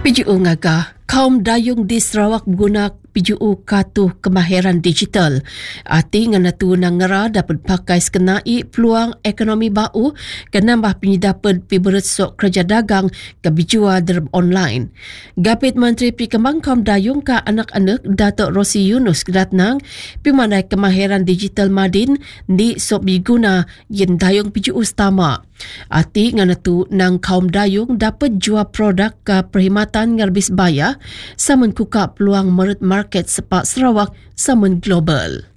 PGU ngagah kaum dayung di Sarawak guna PGU katuh kemahiran digital. Arti ngana tu nang ngera dapat pakai sekenai peluang ekonomi bau ke nambah penyidapan piberat sok kerja dagang ke bijua derb online. Gapit Menteri Pikembang Kaum Dayung ke anak-anak Datuk Rosi Yunus kedatnang pimandai kemahiran digital madin di sok biguna yen dayung PGU setama. Arti ngana tu nang kaum dayung dapat jual produk ke perkhidmatan ngarbis bayar samun kuka peluang merit market sepak Sarawak samun global.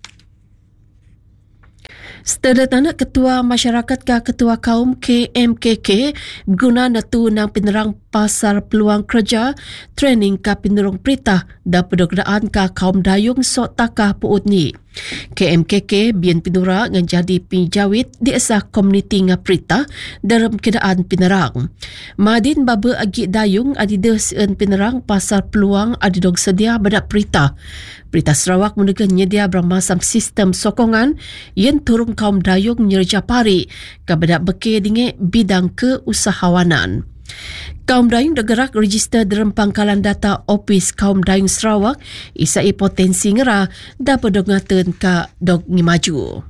Setelah Ketua Masyarakat ke Ketua Kaum KMKK guna natu nang penerang pasar peluang kerja training ke penerang perintah dan pedokdaan ke kaum dayung sok takah puut ni. KMKK bian pinura ngan jadi pinjawit di asah komuniti ngaprita dalam keadaan penerang. Madin baba agi dayung adida seun penerang pasar peluang adidog sedia badak perita. Perita Sarawak menegan nyedia bermasam sistem sokongan yang turun kaum dayung nyerja pari ke badak beke dinge bidang keusahawanan. Kaum dayung bergerak register dalam pangkalan data Opis Kaum Dayung Sarawak isai potensi ngera dapat dongatan ke dog ngimaju.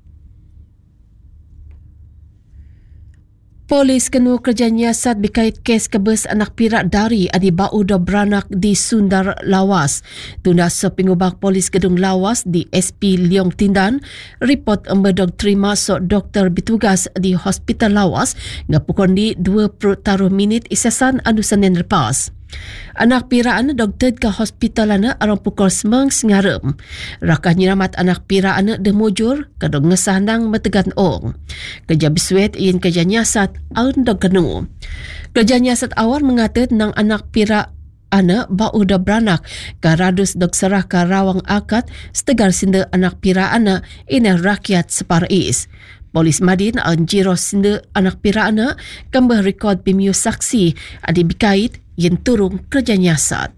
Polis kenu kerja nyiasat berkait kes kebes anak pirak dari adi bau do beranak di Sundar Lawas. Tunda sepingubak polis gedung Lawas di SP Leong Tindan report embedog terima sok doktor bertugas di Hospital Lawas ngapukon di 20 minit isasan anu Senin lepas. Anak piraan doktor ke hospital anak arang pukul 9 sengarem. Rakah nyiramat anak piraan demujur kadang ngesahnang metegan ong. Kerja biswet iin kerja nyasat aun dog kenu. Kerja nyasat awal mengatet nang anak pirak anak bau dah beranak ke radus dok serah ke rawang akad setegar sinda anak pirak anak ina rakyat separais. Polis Madin anjiros sinda anak pirak anak kembah rekod pemiu saksi adi bikait yang turun kerja nyasat.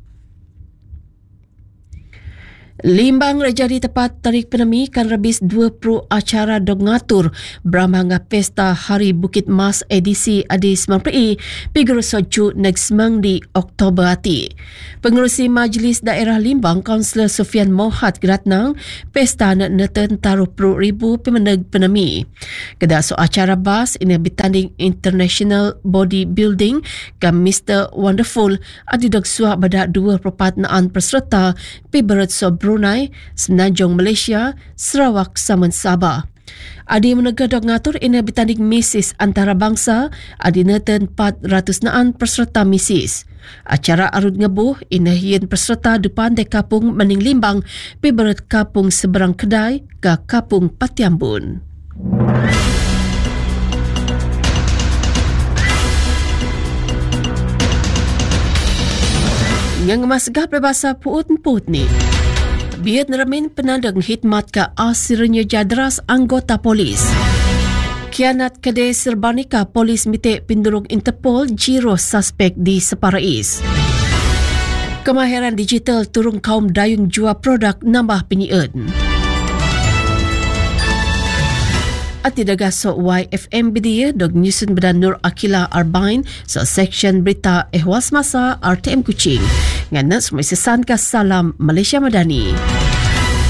Limbang rejadi tepat tarik penemi kan rebis 20 acara dog ngatur beramanga pesta Hari Bukit Mas edisi adi 9 piguru soju next month di Oktober hati. Pengerusi Majlis Daerah Limbang Kaunselor Sufian Mohat geratnang pesta nak neten taruh 10,000 pemeneg penemi. Kedak so acara bas ini bertanding International Bodybuilding ke Mr. Wonderful adi dog suak badak 2/4 peserta piberet so Brunei, Semenanjung Malaysia, Sarawak saman Sabah. Adi menegak dok ngatur ini bertanding misis antarabangsa adi neten 400 peserta misis. Acara arut ngebuh ini hien peserta depan de kapung Mening Limbang piberet kapung seberang kedai ke kapung Patiambun. Yang masgah berbahasa puut-puut ni. Biar neramin penandang khidmat ke asirnya jadras anggota polis. Kianat kedai serbanika polis mitik pindurung Interpol jiro suspek di Separais. Kemahiran digital turun kaum dayung jual produk nambah penyian. Ati daga so YFM bidia dog nyusun badan Nur Akila Arbain so section berita ehwas masa RTM Kuching. Nganas mesisan ka salam Malaysia Madani.